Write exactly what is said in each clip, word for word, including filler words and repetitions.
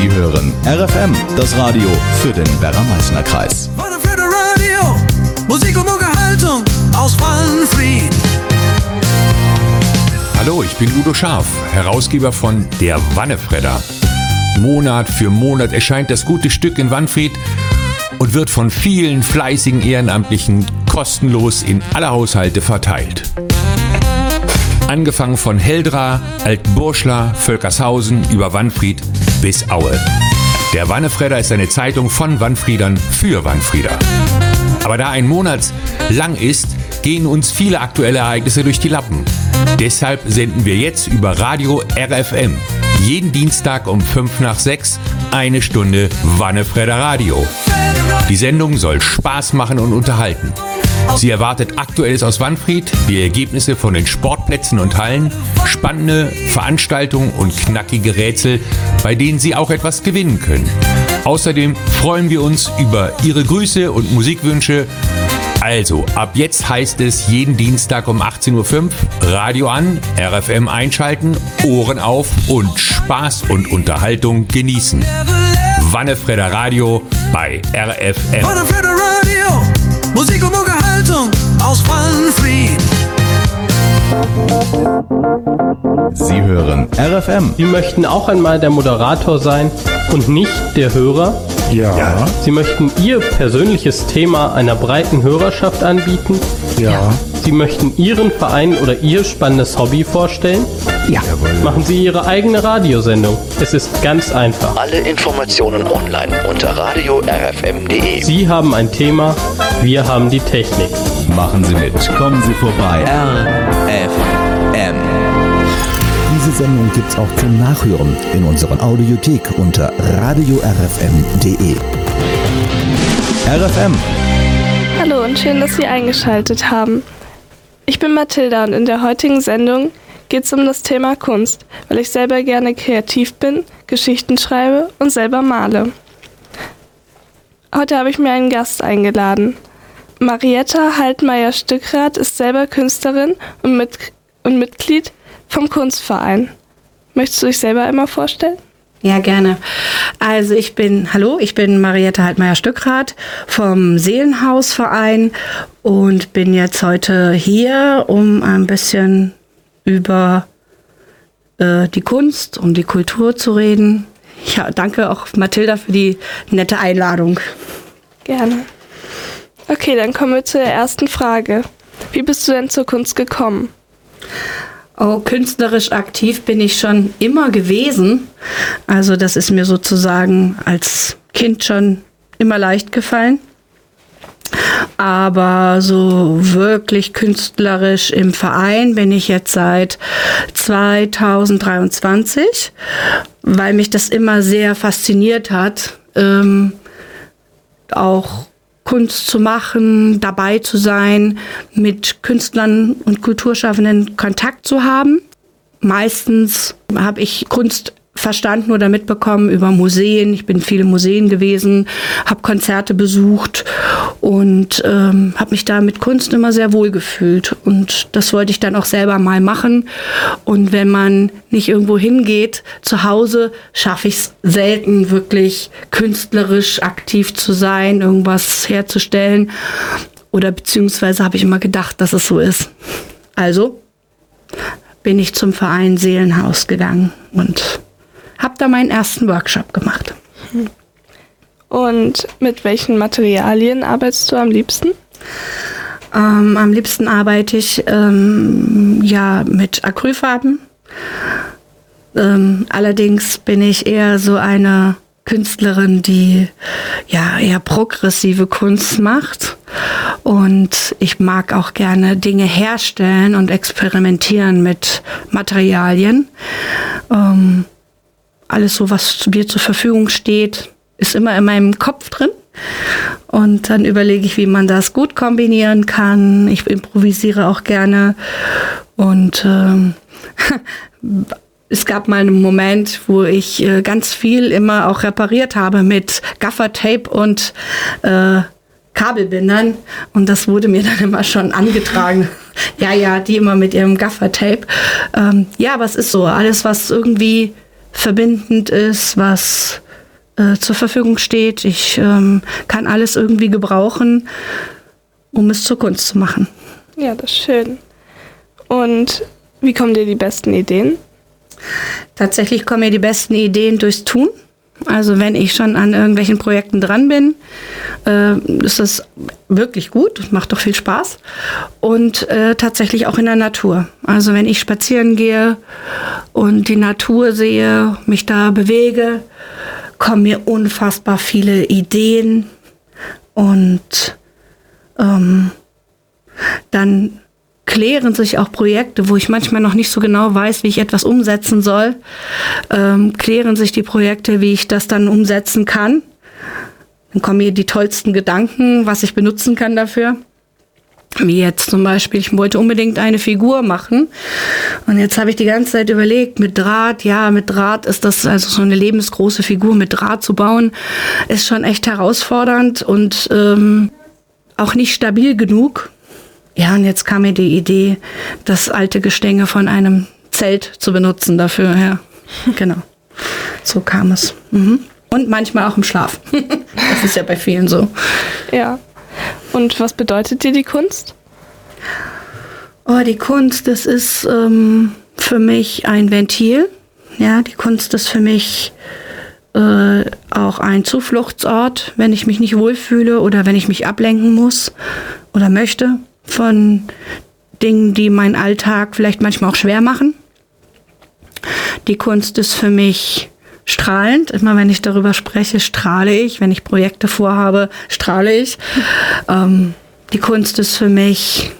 Sie hören R F M, das Radio für den Werra-Meißner-Kreis. Wannefredder Radio, Musik und Unterhaltung aus Wannfried. Hallo, ich bin Udo Scharf, Herausgeber von Der Wannefredder. Monat für Monat erscheint das gute Stück in Wannfried und wird von vielen fleißigen Ehrenamtlichen kostenlos in alle Haushalte verteilt. Angefangen von Heldra, Altburschla, Völkershausen über Wannfried bis Aue. Der Wannefredder ist eine Zeitung von Wannfriedern für Wannfrieder. Aber da ein Monat lang ist, gehen uns viele aktuelle Ereignisse durch die Lappen. Deshalb senden wir jetzt über Radio R F M jeden Dienstag um fünf nach sechs eine Stunde Wannefredder Radio. Die Sendung soll Spaß machen und unterhalten. Sie erwartet Aktuelles aus Wannfried, die Ergebnisse von den Sportplätzen und Hallen, spannende Veranstaltungen und knackige Rätsel, bei denen Sie auch etwas gewinnen können. Außerdem freuen wir uns über Ihre Grüße und Musikwünsche. Also, ab jetzt heißt es jeden Dienstag um achtzehn Uhr fünf Radio an, R F M einschalten, Ohren auf und Spaß und Unterhaltung genießen. Wannefredder Radio bei R F M. Wannefredder Radio, Musik und Unterhaltung aus Wannfried. Sie hören R F M. Sie möchten auch einmal der Moderator sein und nicht der Hörer? Ja. Sie möchten Ihr persönliches Thema einer breiten Hörerschaft anbieten? Ja. Sie möchten Ihren Verein oder Ihr spannendes Hobby vorstellen? Ja. Machen Sie Ihre eigene Radiosendung. Es ist ganz einfach. Alle Informationen online unter radio r f m punkt d e. Sie haben ein Thema, wir haben die Technik. Machen Sie mit, kommen Sie vorbei. R F M. Diese Sendung gibt's auch zum Nachhören in unserer Audiothek unter radio r f m punkt d e. R F M. Hallo und schön, dass Sie eingeschaltet haben. Ich bin Mathilda und in der heutigen Sendung geht es um das Thema Kunst, weil ich selber gerne kreativ bin, Geschichten schreibe und selber male. Heute habe ich mir einen Gast eingeladen. Marietta Haltmeier-Stückrath ist selber Künstlerin und, mit, und Mitglied vom Kunstverein. Möchtest du dich selber einmal vorstellen? Ja, gerne. Also ich bin, hallo, ich bin Marietta Haltmeier-Stückrath vom Seelenhausverein und bin jetzt heute hier, um ein bisschen über äh, die Kunst und die Kultur zu reden. Ja, danke auch Mathilda für die nette Einladung. Gerne. Okay, dann kommen wir zur ersten Frage. Wie bist du denn zur Kunst gekommen? Oh, künstlerisch aktiv bin ich schon immer gewesen. Also das ist mir sozusagen als Kind schon immer leicht gefallen. Aber so wirklich künstlerisch im Verein bin ich jetzt seit zweitausenddreiundzwanzig, weil mich das immer sehr fasziniert hat, ähm, auch Kunst zu machen, dabei zu sein, mit Künstlern und Kulturschaffenden Kontakt zu haben. Meistens habe ich Kunst verstanden oder mitbekommen über Museen. Ich bin in viele Museen gewesen, habe Konzerte besucht und ähm, habe mich da mit Kunst immer sehr wohl gefühlt. Und das wollte ich dann auch selber mal machen. Und wenn man nicht irgendwo hingeht, zu Hause schaffe ich es selten, wirklich künstlerisch aktiv zu sein, irgendwas herzustellen. Oder beziehungsweise habe ich immer gedacht, dass es so ist. Also bin ich zum Verein Seelenhaus gegangen und habe da meinen ersten Workshop gemacht. Und mit welchen Materialien arbeitest du am liebsten? Ähm, am liebsten arbeite ich ähm, ja mit Acrylfarben. Ähm, allerdings bin ich eher so eine Künstlerin, die ja eher progressive Kunst macht. Und ich mag auch gerne Dinge herstellen und experimentieren mit Materialien. Ähm, Alles so, was mir zur Verfügung steht, ist immer in meinem Kopf drin. Und dann überlege ich, wie man das gut kombinieren kann. Ich improvisiere auch gerne. Und ähm, es gab mal einen Moment, wo ich äh, ganz viel immer auch repariert habe mit Gaffertape und äh, Kabelbindern. Und das wurde mir dann immer schon angetragen. Ja, ja, die immer mit ihrem Gaffertape. Ähm, ja, aber es ist so, alles, was irgendwie verbindend ist, was äh, zur Verfügung steht. Ich ähm, kann alles irgendwie gebrauchen, um es zur Kunst zu machen. Ja, das ist schön. Und wie kommen dir die besten Ideen? Tatsächlich kommen mir die besten Ideen durchs Tun. Also wenn ich schon an irgendwelchen Projekten dran bin, äh, ist das wirklich gut, macht doch viel Spaß. Und äh, tatsächlich auch in der Natur. Also wenn ich spazieren gehe und die Natur sehe, mich da bewege, kommen mir unfassbar viele Ideen. Und ähm, dann klären sich auch Projekte, wo ich manchmal noch nicht so genau weiß, wie ich etwas umsetzen soll, ähm, klären sich die Projekte, wie ich das dann umsetzen kann. Dann kommen mir die tollsten Gedanken, was ich benutzen kann dafür. Wie jetzt zum Beispiel, ich wollte unbedingt eine Figur machen und jetzt habe ich die ganze Zeit überlegt, mit Draht, ja, mit Draht ist das, also so eine lebensgroße Figur mit Draht zu bauen, ist schon echt herausfordernd und ähm, auch nicht stabil genug. Ja, und jetzt kam mir die Idee, das alte Gestänge von einem Zelt zu benutzen dafür. Ja, genau. So kam es. Mhm. Und manchmal auch im Schlaf. Das ist ja bei vielen so. Ja. Und was bedeutet dir die Kunst? Oh, die Kunst, das ist ähm, für mich ein Ventil. Ja, die Kunst ist für mich äh, auch ein Zufluchtsort, wenn ich mich nicht wohlfühle oder wenn ich mich ablenken muss oder möchte von Dingen, die meinen Alltag vielleicht manchmal auch schwer machen. Die Kunst ist für mich strahlend. Immer wenn ich darüber spreche, strahle ich. Wenn ich Projekte vorhabe, strahle ich. Ähm, die Kunst ist für mich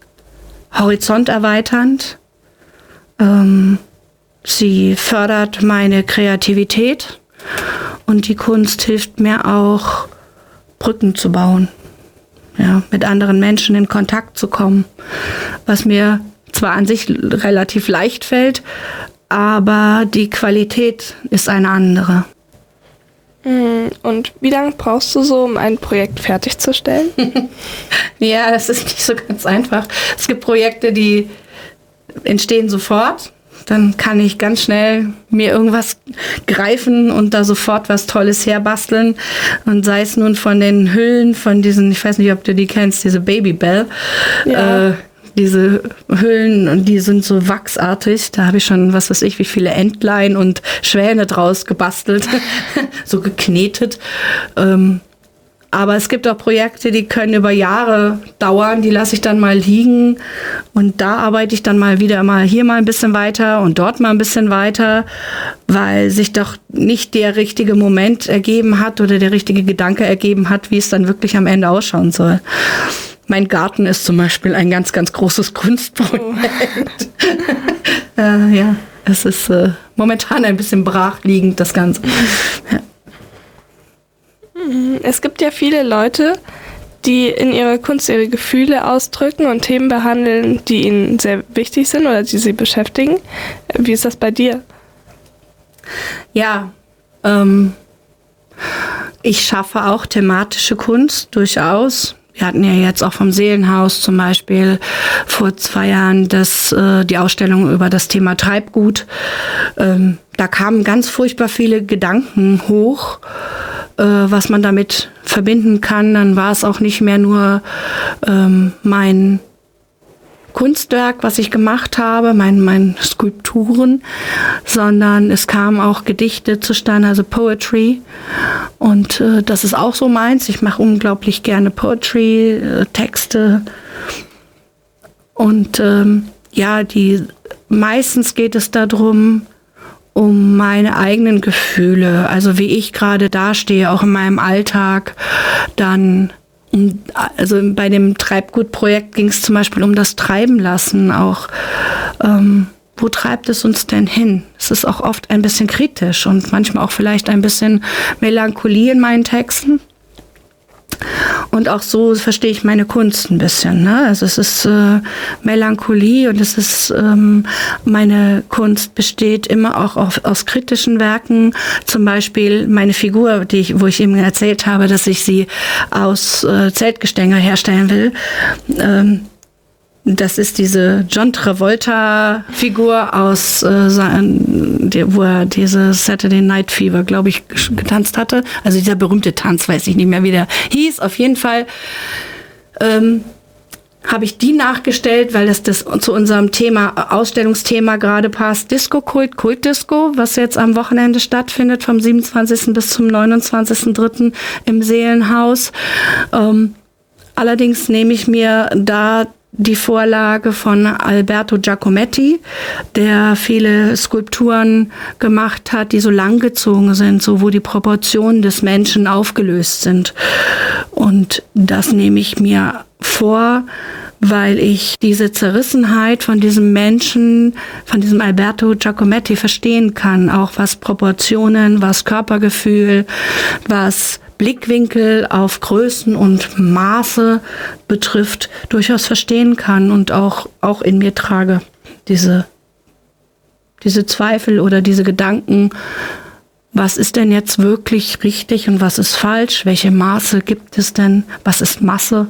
horizonterweiternd. Ähm, sie fördert meine Kreativität und die Kunst hilft mir auch, Brücken zu bauen. Ja, mit anderen Menschen in Kontakt zu kommen, was mir zwar an sich relativ leicht fällt, aber die Qualität ist eine andere. Und wie lange brauchst du so, um ein Projekt fertigzustellen? Ja, das ist nicht so ganz einfach. Es gibt Projekte, die entstehen sofort. Dann kann ich ganz schnell mir irgendwas greifen und da sofort was Tolles herbasteln. Und sei es nun von den Hüllen, von diesen, ich weiß nicht, ob du die kennst, diese Babybel. Ja. Äh, diese Hüllen, und die sind so wachsartig. Da habe ich schon, was weiß ich, wie viele Entlein und Schwäne draus gebastelt, so geknetet. Ähm, Aber es gibt auch Projekte, die können über Jahre dauern, die lasse ich dann mal liegen und da arbeite ich dann mal wieder mal hier mal ein bisschen weiter und dort mal ein bisschen weiter, weil sich doch nicht der richtige Moment ergeben hat oder der richtige Gedanke ergeben hat, wie es dann wirklich am Ende ausschauen soll. Mein Garten ist zum Beispiel ein ganz, ganz großes Kunstprojekt. Oh. äh, ja, es ist äh, momentan ein bisschen brachliegend, das Ganze. Ja. Es gibt ja viele Leute, die in ihrer Kunst ihre Gefühle ausdrücken und Themen behandeln, die ihnen sehr wichtig sind oder die sie beschäftigen. Wie ist das bei dir? Ja, ähm, ich schaffe auch thematische Kunst durchaus. Wir hatten ja jetzt auch vom Seelenhaus zum Beispiel vor zwei Jahren das, äh, die Ausstellung über das Thema Treibgut. Ähm, da kamen ganz furchtbar viele Gedanken hoch, äh, was man damit verbinden kann. Dann war es auch nicht mehr nur ähm, mein Kunstwerk, was ich gemacht habe, mein, mein Skulpturen, sondern es kamen auch Gedichte zustande, also Poetry. Und äh, das ist auch so meins. Ich mache unglaublich gerne Poetry, äh, Texte. Und ähm, ja, die meistens geht es darum, um meine eigenen Gefühle, also wie ich gerade dastehe, auch in meinem Alltag, dann also bei dem Treibgut-Projekt ging es zum Beispiel um das Treiben lassen, auch ähm, wo treibt es uns denn hin? Es ist auch oft ein bisschen kritisch und manchmal auch vielleicht ein bisschen Melancholie in meinen Texten. Und auch so verstehe ich meine Kunst ein bisschen. Ne? Also es ist äh, Melancholie und es ist ähm, meine Kunst besteht immer auch auf, aus kritischen Werken. Zum Beispiel meine Figur, die ich, wo ich eben erzählt habe, dass ich sie aus äh, Zeltgestänge herstellen will. Ähm, Das ist diese John Travolta-Figur aus, äh, sein, die, wo er diese Saturday Night Fever, glaube ich, getanzt hatte. Also dieser berühmte Tanz, weiß ich nicht mehr, wie der hieß. Auf jeden Fall ähm, habe ich die nachgestellt, weil das, das zu unserem Thema, Ausstellungsthema gerade passt. Disco-Kult, Kult-Disco, was jetzt am Wochenende stattfindet, vom siebenundzwanzigsten bis zum neunundzwanzigsten dritten im Seelenhaus. Ähm, allerdings nehme ich mir da die Vorlage von Alberto Giacometti, der viele Skulpturen gemacht hat, die so langgezogen sind, so wo die Proportionen des Menschen aufgelöst sind. Und das nehme ich mir vor, weil ich diese Zerrissenheit von diesem Menschen, von diesem Alberto Giacometti verstehen kann, auch was Proportionen, was Körpergefühl, was Blickwinkel auf Größen und Maße betrifft, durchaus verstehen kann und auch, auch in mir trage. Diese, diese Zweifel oder diese Gedanken, was ist denn jetzt wirklich richtig und was ist falsch? Welche Maße gibt es denn? Was ist Masse?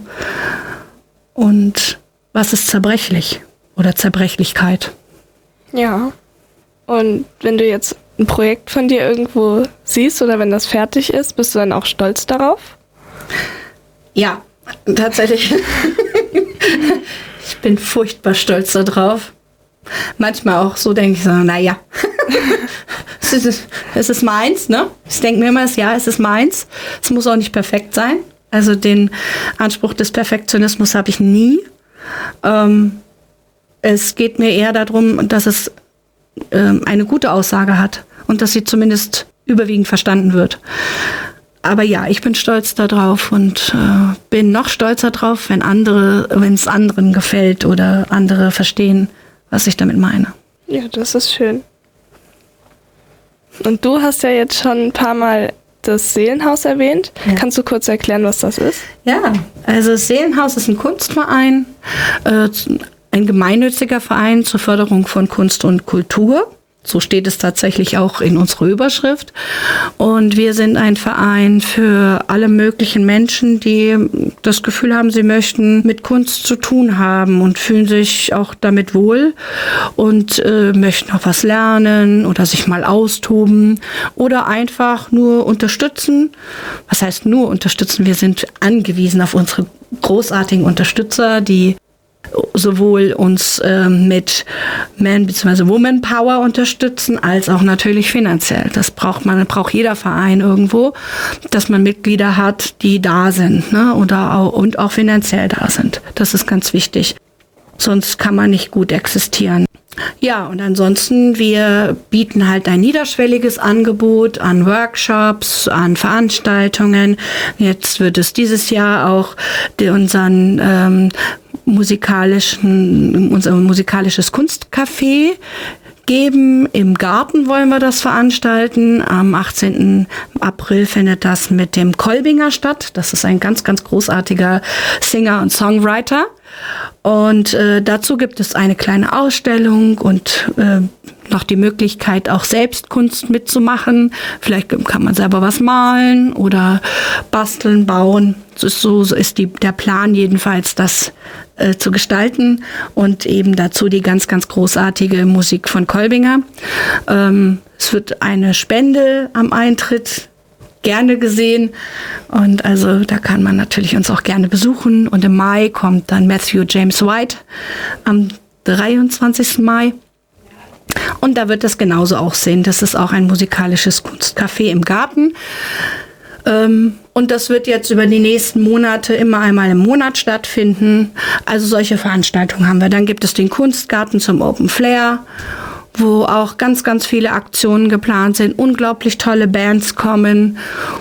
Und was ist zerbrechlich oder Zerbrechlichkeit? Ja. Und wenn du jetzt ein Projekt von dir irgendwo siehst oder wenn das fertig ist, bist du dann auch stolz darauf? Ja, tatsächlich. Ich bin furchtbar stolz darauf. Manchmal auch so denke ich so, naja, es ist, es ist meins, ne? Ich denke mir immer, ja, es ist meins. Es muss auch nicht perfekt sein. Also den Anspruch des Perfektionismus habe ich nie. Ähm, es geht mir eher darum, dass es ähm, eine gute Aussage hat und dass sie zumindest überwiegend verstanden wird. Aber ja, ich bin stolz darauf und äh, bin noch stolzer drauf, wenn andere, wenn es anderen gefällt oder andere verstehen, was ich damit meine. Ja, das ist schön. Und du hast ja jetzt schon ein paar Mal das Seelenhaus erwähnt. Ja. Kannst du kurz erklären, was das ist? Ja, also das Seelenhaus ist ein Kunstverein, äh, ein gemeinnütziger Verein zur Förderung von Kunst und Kultur. So steht es tatsächlich auch in unserer Überschrift. Und wir sind ein Verein für alle möglichen Menschen, die das Gefühl haben, sie möchten mit Kunst zu tun haben und fühlen sich auch damit wohl und äh, möchten auch was lernen oder sich mal austoben oder einfach nur unterstützen. Was heißt nur unterstützen? Wir sind angewiesen auf unsere großartigen Unterstützer, die sowohl uns äh, mit Man- bzw. Woman Power unterstützen, als auch natürlich finanziell. Das braucht man, braucht jeder Verein irgendwo, dass man Mitglieder hat, die da sind, ne? Oder auch, und auch finanziell da sind. Das ist ganz wichtig. Sonst kann man nicht gut existieren. Ja, und ansonsten, wir bieten halt ein niederschwelliges Angebot an Workshops, an Veranstaltungen. Jetzt wird es dieses Jahr auch die, unseren ähm, musikalischen, unser musikalisches Kunstcafé geben. Im Garten wollen wir das veranstalten. Am achtzehnten April findet das mit dem Kolbinger statt. Das ist ein ganz, ganz großartiger Singer und Songwriter. Und äh, dazu gibt es eine kleine Ausstellung und äh, noch die Möglichkeit, auch selbst Kunst mitzumachen. Vielleicht kann man selber was malen oder basteln, bauen. Das ist so, so ist die, der Plan jedenfalls, das äh, zu gestalten. Und eben dazu die ganz, ganz großartige Musik von Kolbinger. Ähm, es wird eine Spende am Eintritt gerne gesehen und also da kann man natürlich uns auch gerne besuchen und im Mai kommt dann Matthew James White am dreiundzwanzigsten Mai und da wird das genauso auch sehen. Das ist auch ein musikalisches Kunstcafé im Garten ähm, und das wird jetzt über die nächsten Monate immer einmal im Monat stattfinden. Also solche Veranstaltungen haben wir. Dann gibt es den Kunstgarten zum Open Flair, wo auch ganz, ganz viele Aktionen geplant sind, unglaublich tolle Bands kommen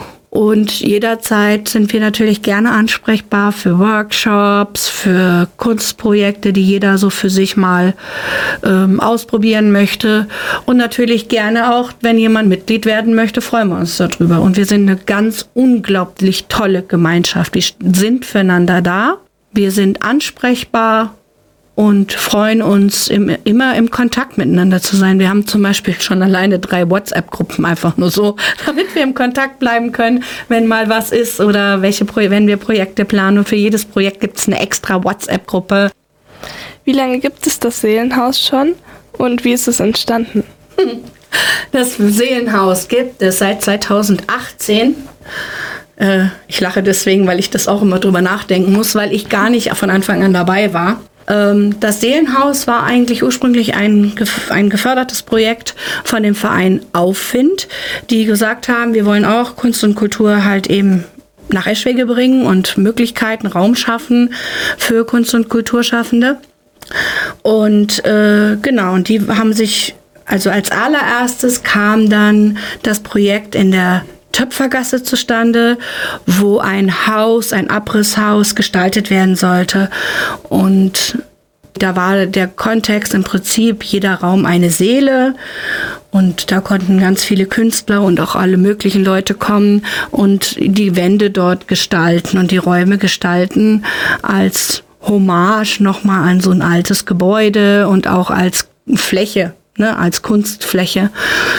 und jederzeit sind wir natürlich gerne ansprechbar für Workshops, für Kunstprojekte, die jeder so für sich mal ähm, ausprobieren möchte und natürlich gerne auch, wenn jemand Mitglied werden möchte, freuen wir uns darüber und wir sind eine ganz unglaublich tolle Gemeinschaft, wir sind füreinander da, wir sind ansprechbar und freuen uns im, immer im Kontakt miteinander zu sein. Wir haben zum Beispiel schon alleine drei WhatsApp-Gruppen, einfach nur so, damit wir im Kontakt bleiben können, wenn mal was ist oder welche Pro- wenn wir Projekte planen. Und für jedes Projekt gibt es eine extra WhatsApp-Gruppe. Wie lange gibt es das Seelenhaus schon und wie ist es entstanden? Das Seelenhaus gibt es seit zweitausendachtzehn. Äh, ich lache deswegen, weil ich das auch immer drüber nachdenken muss, weil ich gar nicht von Anfang an dabei war. Ähm, das Seelenhaus war eigentlich ursprünglich ein, ein gefördertes Projekt von dem Verein Aufwind, die gesagt haben, wir wollen auch Kunst und Kultur halt eben nach Eschwege bringen und Möglichkeiten, Raum schaffen für Kunst- und Kulturschaffende. Und äh, genau, und die haben sich, also als allererstes kam dann das Projekt in der Töpfergasse zustande, wo ein Haus, ein Abrisshaus gestaltet werden sollte. Und da war der Kontext im Prinzip jeder Raum eine Seele. Und da konnten ganz viele Künstler und auch alle möglichen Leute kommen und die Wände dort gestalten und die Räume gestalten als Hommage nochmal an so ein altes Gebäude und auch als Fläche, ne, als Kunstfläche.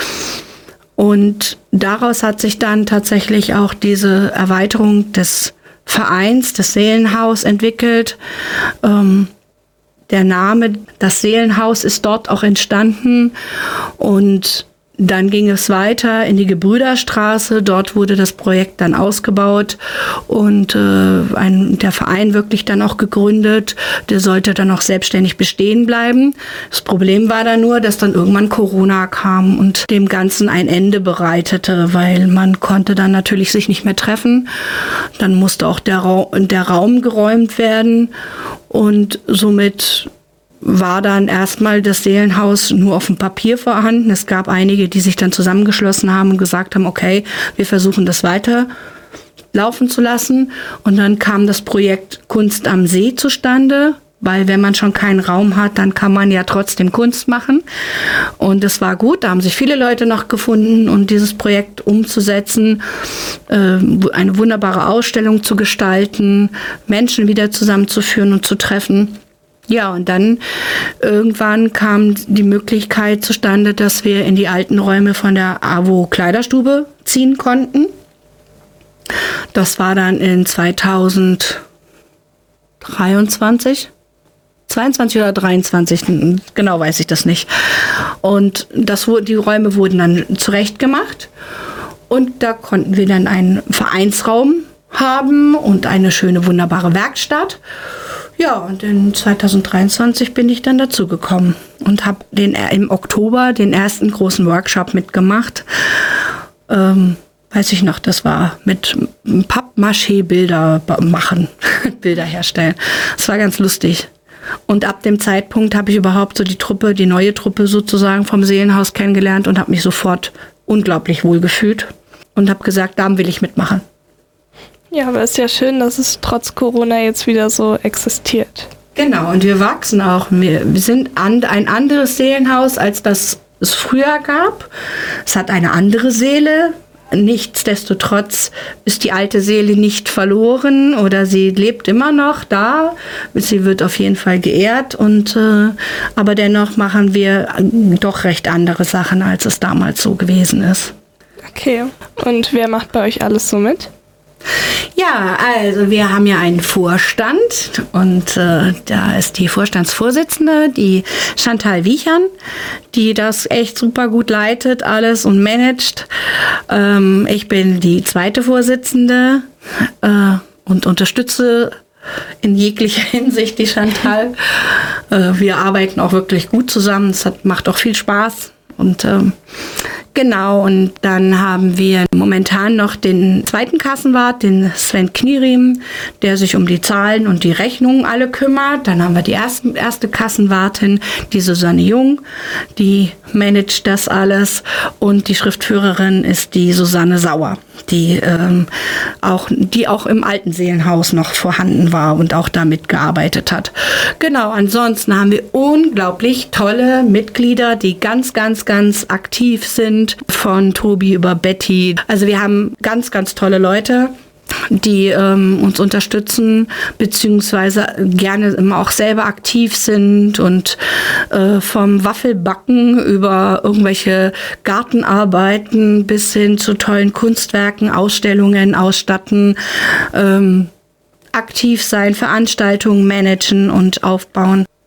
Und daraus hat sich dann tatsächlich auch diese Erweiterung des Vereins, des Seelenhaus entwickelt. Ähm, der Name, das Seelenhaus, ist dort auch entstanden. Und dann ging es weiter in die Gebrüderstraße. Dort wurde das Projekt dann ausgebaut und äh, ein, der Verein wirklich dann auch gegründet. Der sollte dann auch selbstständig bestehen bleiben. Das Problem war dann nur, dass dann irgendwann Corona kam und dem Ganzen ein Ende bereitete, weil man konnte dann natürlich sich nicht mehr treffen. Dann musste auch der, Ra- der Raum geräumt werden und somit war dann erstmal das Seelenhaus nur auf dem Papier vorhanden. Es gab einige, die sich dann zusammengeschlossen haben und gesagt haben, okay, wir versuchen das weiter laufen zu lassen. Und dann kam das Projekt Kunst am See zustande, weil wenn man schon keinen Raum hat, dann kann man ja trotzdem Kunst machen. Und das war gut, da haben sich viele Leute noch gefunden und dieses Projekt umzusetzen, äh, eine wunderbare Ausstellung zu gestalten, Menschen wieder zusammenzuführen und zu treffen. Ja, und dann irgendwann kam die Möglichkeit zustande, dass wir in die alten Räume von der AWO Kleiderstube ziehen konnten. Das war dann in zweitausenddreiundzwanzig, zweiundzwanzig oder dreiundzwanzig, genau weiß ich das nicht. Und das, die Räume wurden dann zurechtgemacht und da konnten wir dann einen Vereinsraum haben und eine schöne, wunderbare Werkstatt. Ja, und in zweitausenddreiundzwanzig bin ich dann dazugekommen und habe den im Oktober den ersten großen Workshop mitgemacht. Ähm, weiß ich noch, das war mit Pappmaché-Bilder machen, Bilder herstellen. Das war ganz lustig. Und ab dem Zeitpunkt habe ich überhaupt so die Truppe, die neue Truppe sozusagen vom Seelenhaus kennengelernt und habe mich sofort unglaublich wohl gefühlt und habe gesagt, da will ich mitmachen. Ja, aber es ist ja schön, dass es trotz Corona jetzt wieder so existiert. Genau, und wir wachsen auch. Wir, wir sind an, ein anderes Seelenhaus, als das es früher gab. Es hat eine andere Seele. Nichtsdestotrotz ist die alte Seele nicht verloren oder sie lebt immer noch da. Sie wird auf jeden Fall geehrt. Und, äh, aber dennoch machen wir doch recht andere Sachen, als es damals so gewesen ist. Okay, und wer macht bei euch alles so mit? Ja, also wir haben ja einen Vorstand und äh, da ist die Vorstandsvorsitzende, die Chantal Wiechern, die das echt super gut leitet, alles und managt. Ähm, ich bin die zweite Vorsitzende äh, und unterstütze in jeglicher Hinsicht die Chantal. Äh, wir arbeiten auch wirklich gut zusammen, es hat, macht auch viel Spaß. Und ähm, genau, und dann haben wir momentan noch den zweiten Kassenwart, den Sven Knieriem, der sich um die Zahlen und die Rechnungen alle kümmert. Dann haben wir die erste, erste Kassenwartin, die Susanne Jung, die managt das alles. Und die Schriftführerin ist die Susanne Sauer, die, ähm, auch, die auch im alten Seelenhaus noch vorhanden war und auch damit gearbeitet hat. Genau, ansonsten haben wir unglaublich tolle Mitglieder, die ganz, ganz, ganz aktiv sind, von Tobi über Betty. Also wir haben ganz, ganz tolle Leute, die ähm, uns unterstützen, beziehungsweise gerne immer auch selber aktiv sind und äh, vom Waffelbacken über irgendwelche Gartenarbeiten bis hin zu tollen Kunstwerken, Ausstellungen, Ausstatten, ähm, aktiv sein, Veranstaltungen managen und aufbauen.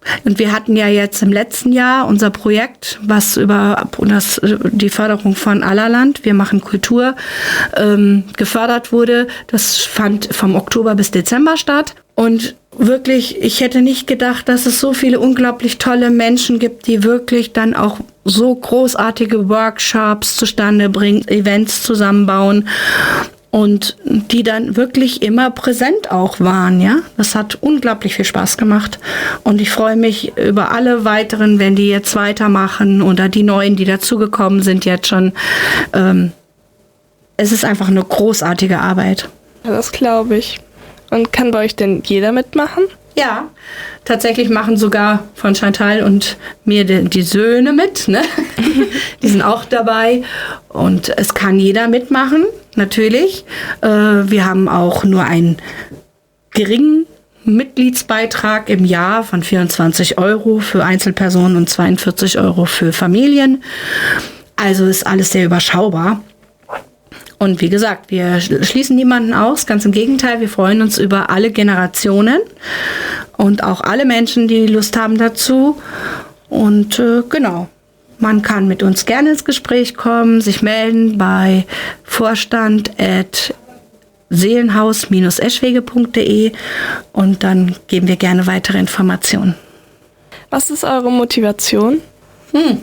Und wir hatten ja jetzt im letzten Jahr unser Projekt, was über das, die Förderung von Allerland, wir machen Kultur, ähm, gefördert wurde. Das fand vom Oktober bis Dezember statt. Und wirklich, ich hätte nicht gedacht, dass es so viele unglaublich tolle Menschen gibt, die wirklich dann auch so großartige Workshops zustande bringen, Events zusammenbauen. Und die dann wirklich immer präsent auch waren, ja. Das hat unglaublich viel Spaß gemacht. Und ich freue mich über alle weiteren, wenn die jetzt weitermachen oder die Neuen, die dazugekommen sind jetzt schon. Ähm, es ist einfach eine großartige Arbeit. Ja, das glaube ich. Und kann bei euch denn jeder mitmachen? Ja, tatsächlich machen sogar von Chantal und mir die, die Söhne mit, ne? Die sind auch dabei und es kann jeder mitmachen, natürlich. Äh, wir haben auch nur einen geringen Mitgliedsbeitrag im Jahr von vierundzwanzig Euro für Einzelpersonen und zweiundvierzig Euro für Familien. Also ist alles sehr überschaubar. Und wie gesagt, wir schließen niemanden aus, ganz im Gegenteil, wir freuen uns über alle Generationen und auch alle Menschen, die Lust haben dazu. Und äh, genau, man kann mit uns gerne ins Gespräch kommen, sich melden bei vorstand at seelenhaus Bindestrich eschwege Punkt de und dann geben wir gerne weitere Informationen. Was ist eure Motivation? Hm.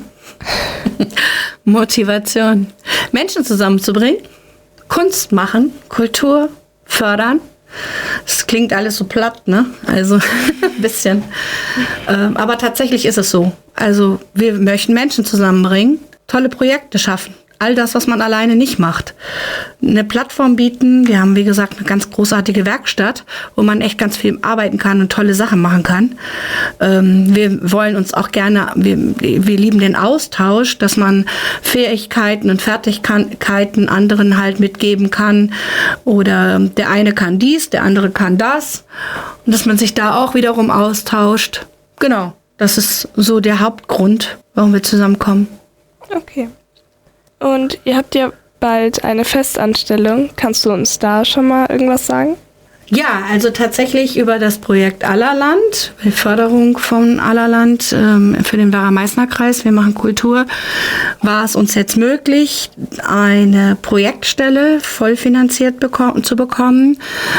Motivation, Menschen zusammenzubringen. Kunst machen, Kultur fördern. Das klingt alles so platt, ne? Also ein bisschen. Ähm, aber tatsächlich ist es so. Also wir möchten Menschen zusammenbringen, tolle Projekte schaffen. All das, was man alleine nicht macht. Eine Plattform bieten. Wir haben, wie gesagt, eine ganz großartige Werkstatt, wo man echt ganz viel arbeiten kann und tolle Sachen machen kann. Ähm, wir wollen uns auch gerne, wir, wir lieben den Austausch, dass man Fähigkeiten und Fertigkeiten anderen halt mitgeben kann. Oder der eine kann dies, der andere kann das. Und dass man sich da auch wiederum austauscht. Genau, das ist so der Hauptgrund, warum wir zusammenkommen. Okay. Und ihr habt ja bald eine Festanstellung. Kannst du uns da schon mal irgendwas sagen? Ja, also tatsächlich über das Projekt Allerland, die Förderung von Allerland ähm, für den Werra-Meißner-Kreis, wir machen Kultur, war es uns jetzt möglich, eine Projektstelle vollfinanziert beko- zu bekommen,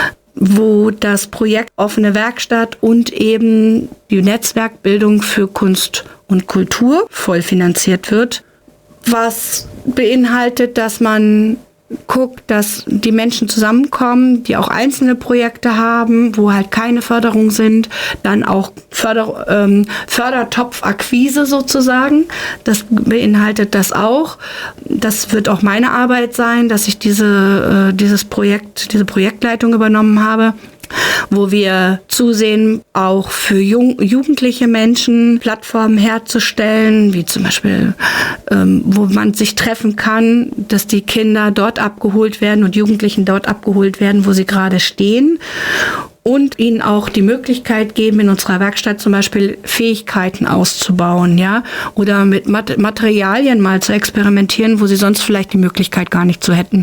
wo das Projekt Offene Werkstatt und eben die Netzwerkbildung für Kunst und Kultur vollfinanziert wird. Was beinhaltet, dass man guckt, dass die Menschen zusammenkommen, die auch einzelne Projekte haben, wo halt keine Förderung sind, dann auch Förder, ähm, Fördertopf-Akquise sozusagen. Das beinhaltet das auch. Das wird auch meine Arbeit sein, dass ich diese, äh, dieses Projekt, diese Projektleitung übernommen habe, wo wir zusehen, auch für jung, jugendliche Menschen Plattformen herzustellen, wie zum Beispiel, ähm, wo man sich treffen kann, dass die Kinder dort abgeholt werden und Jugendlichen dort abgeholt werden, wo sie gerade stehen. Und ihnen auch die Möglichkeit geben, in unserer Werkstatt zum Beispiel Fähigkeiten auszubauen, ja, oder mit Mat- Materialien mal zu experimentieren, wo sie sonst vielleicht die Möglichkeit gar nicht zu hätten.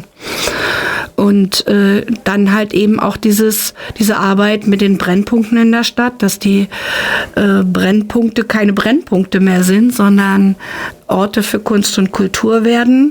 Und äh, dann halt eben auch dieses diese Arbeit mit den Brennpunkten in der Stadt, dass die äh, Brennpunkte keine Brennpunkte mehr sind, sondern Orte für Kunst und Kultur werden.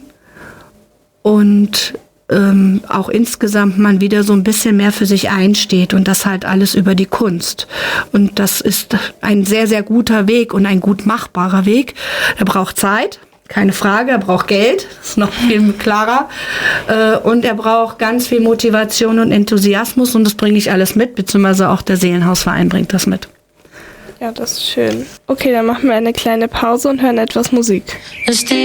Und ähm, auch insgesamt man wieder so ein bisschen mehr für sich einsteht und das halt alles über die Kunst. Und das ist ein sehr, sehr guter Weg und ein gut machbarer Weg. Er braucht Zeit. Keine Frage, er braucht Geld, das ist noch viel klarer. Äh, und er braucht ganz viel Motivation und Enthusiasmus und das bringe ich alles mit, beziehungsweise auch der Seelenhausverein bringt das mit. Ja, das ist schön. Okay, dann machen wir eine kleine Pause und hören etwas Musik. It's the